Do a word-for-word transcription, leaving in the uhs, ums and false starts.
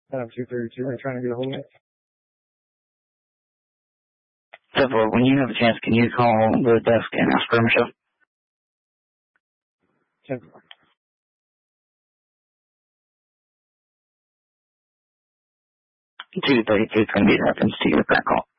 Adam two thirty-two, are you trying to get a hold of me? ten four, when you have a chance, can you call the desk and ask for Michelle? ten four. two thirty-two is going to be the reference to your back call.